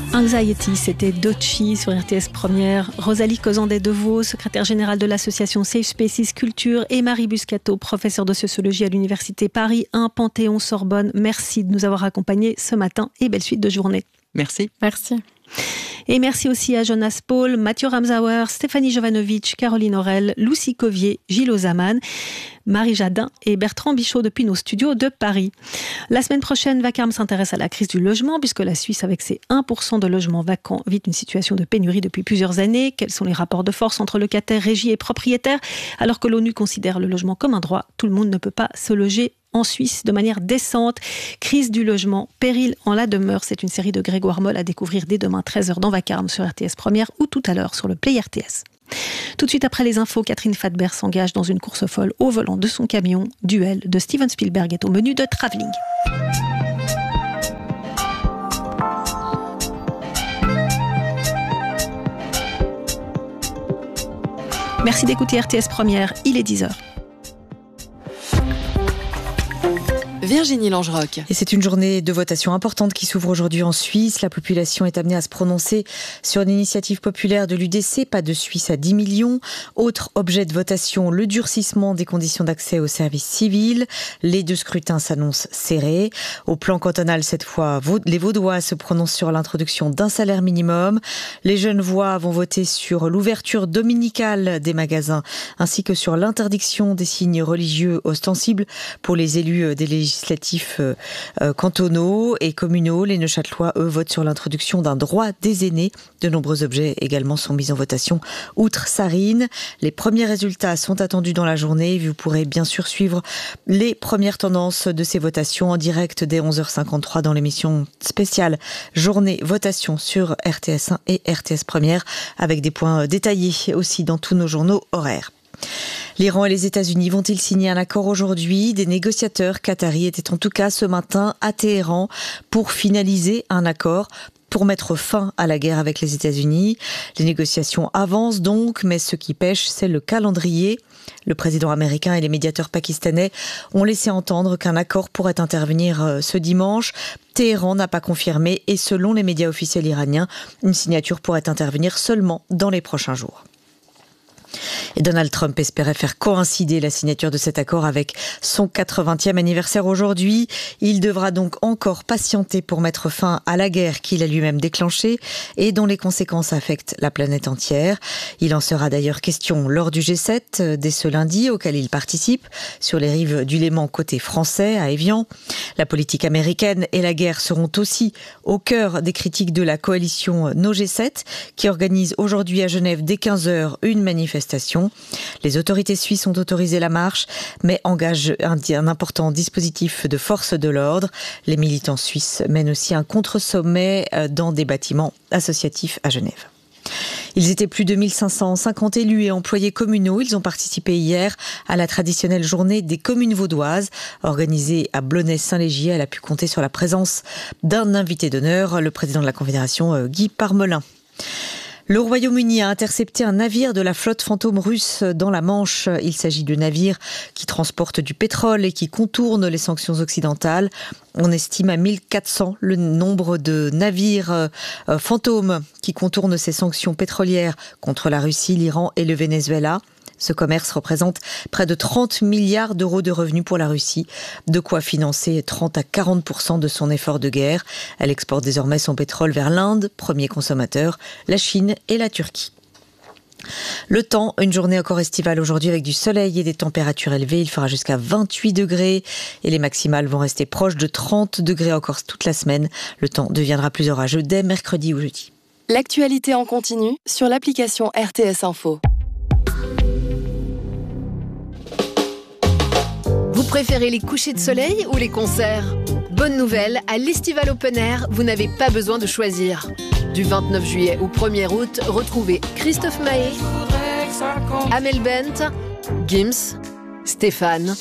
Anxiety, c'était Dochi sur RTS Première. Rosalie Causandet-Deveau, secrétaire générale de l'association Safe Spaces Culture, et Marie Buscato, professeure de sociologie à l'Université Paris 1 Panthéon-Sorbonne. Merci de nous avoir accompagnés ce matin et belle suite de journée. Merci. Merci. Et merci aussi à Jonas Paul, Mathieu Ramsauer, Stéphanie Jovanovic, Caroline Aurel, Lucie Covier, Gilles Ozaman, Marie Jadin et Bertrand Bichot depuis nos studios de Paris. La semaine prochaine, Vacarme s'intéresse à la crise du logement puisque la Suisse, avec ses 1% de logements vacants, vit une situation de pénurie depuis plusieurs années. Quels sont les rapports de force entre locataires, régie et propriétaires? Alors que l'ONU considère le logement comme un droit, tout le monde ne peut pas se loger en Suisse de manière décente. Crise du logement, péril en la demeure. C'est une série de Grégoire Moll à découvrir dès demain 13h dans Vacarme sur RTS Première ou tout à l'heure sur le Play RTS. Tout de suite après les infos, Catherine Fadbert s'engage dans une course folle au volant de son camion. Duel de Steven Spielberg est au menu de Travelling. Merci d'écouter RTS Première, il est 10h. Virginie Langeroc. Et c'est une journée de votation importante qui s'ouvre aujourd'hui en Suisse. La population est amenée à se prononcer sur une initiative populaire de l'UDC, pas de Suisse à 10 millions. Autre objet de votation, le durcissement des conditions d'accès aux services civils. Les deux scrutins s'annoncent serrés. Au plan cantonal, cette fois, les Vaudois se prononcent sur l'introduction d'un salaire minimum. Les Genevois vont voter sur l'ouverture dominicale des magasins, ainsi que sur l'interdiction des signes religieux ostensibles pour les élus des législatifs cantonaux et communaux. Les Neuchâtelois, eux, votent sur l'introduction d'un droit des aînés. De nombreux objets également sont mis en votation outre Sarine. Les premiers résultats sont attendus dans la journée. Vous pourrez bien sûr suivre les premières tendances de ces votations en direct dès 11h53 dans l'émission spéciale Journée Votation sur RTS 1 et RTS Première, avec des points détaillés aussi dans tous nos journaux horaires. L'Iran et les États-Unis vont-ils signer un accord aujourd'hui? Des négociateurs qataris étaient en tout cas ce matin à Téhéran pour finaliser un accord pour mettre fin à la guerre avec les États-Unis. Les négociations avancent donc, mais ce qui pêche, c'est le calendrier. Le président américain et les médiateurs pakistanais ont laissé entendre qu'un accord pourrait intervenir ce dimanche. Téhéran n'a pas confirmé et selon les médias officiels iraniens, une signature pourrait intervenir seulement dans les prochains jours. Et Donald Trump espérait faire coïncider la signature de cet accord avec son 80e anniversaire aujourd'hui. Il devra donc encore patienter pour mettre fin à la guerre qu'il a lui-même déclenchée et dont les conséquences affectent la planète entière. Il en sera d'ailleurs question lors du G7 dès ce lundi auquel il participe sur les rives du Léman côté français à Évian. La politique américaine et la guerre seront aussi au cœur des critiques de la coalition No G7 qui organise aujourd'hui à Genève dès 15h une manifestation. Les autorités suisses ont autorisé la marche, mais engagent un important dispositif de force de l'ordre. Les militants suisses mènent aussi un contre-sommet dans des bâtiments associatifs à Genève. Ils étaient plus de 1550 élus et employés communaux. Ils ont participé hier à la traditionnelle journée des communes vaudoises, organisée à Blonay-Saint-Légier. Elle a pu compter sur la présence d'un invité d'honneur, le président de la Confédération, Guy Parmelin. Le Royaume-Uni a intercepté un navire de la flotte fantôme russe dans la Manche. Il s'agit de navires qui transportent du pétrole et qui contournent les sanctions occidentales. On estime à 1400 le nombre de navires fantômes qui contournent ces sanctions pétrolières contre la Russie, l'Iran et le Venezuela. Ce commerce représente près de 30 milliards d'euros de revenus pour la Russie, de quoi financer 30 à 40% de son effort de guerre. Elle exporte désormais son pétrole vers l'Inde, premier consommateur, la Chine et la Turquie. Le temps, une journée encore estivale aujourd'hui avec du soleil et des températures élevées. Il fera jusqu'à 28 degrés et les maximales vont rester proches de 30 degrés encore toute la semaine. Le temps deviendra plus orageux dès mercredi ou jeudi. L'actualité en continu sur l'application RTS Info. Vous préférez les couchers de soleil ou les concerts? Bonne nouvelle, à l'Estival Open Air, vous n'avez pas besoin de choisir. Du 29 juillet au 1er août, retrouvez Christophe Maé, Amel Bent, Gims, Stéphane,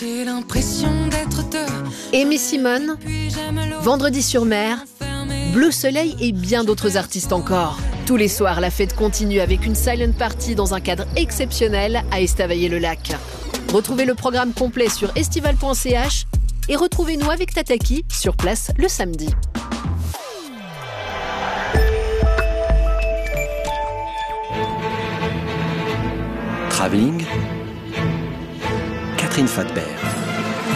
Aimé Simone, Vendredi sur mer, Bleu Soleil et bien d'autres artistes encore. Tous les soirs, la fête continue avec une silent party dans un cadre exceptionnel à Estavayer-le-Lac. Retrouvez le programme complet sur estival.ch et retrouvez-nous avec Tataki sur place le samedi. Travelling, Catherine Fadbert.